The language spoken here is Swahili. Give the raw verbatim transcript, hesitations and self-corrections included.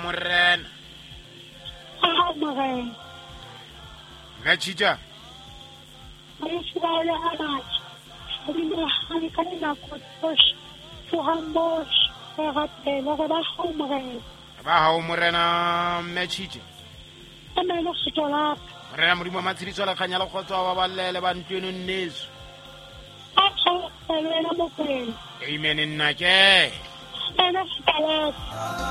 morena. Ah, morena. Mechija. Ayisibale amathi. Abile hani kanina kotosh. Fuhambosh. Eraphela ke ba ho morena. Ba ha o morena mechije. Emelo sitola. Morena modimo matshiriso la khanya la khotso ba balele ba ntweno nneso. Acha elena mokwe. Amen nna ke. Ena sitala.